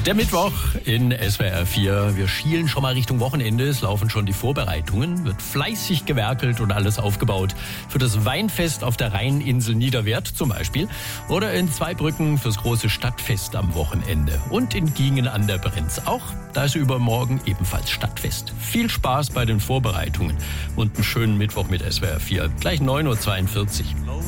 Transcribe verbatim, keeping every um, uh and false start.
Der Mittwoch in S W R vier. Wir schielen schon mal Richtung Wochenende. Es laufen schon die Vorbereitungen. Wird fleißig gewerkelt und alles aufgebaut. Für das Weinfest auf der Rheininsel Niederwert zum Beispiel. Oder in Zweibrücken fürs große Stadtfest am Wochenende. Und in Giengen an der Brenz auch. Da ist übermorgen ebenfalls Stadtfest. Viel Spaß bei den Vorbereitungen. Und einen schönen Mittwoch mit S W R vier. Gleich neun Uhr zweiundvierzig.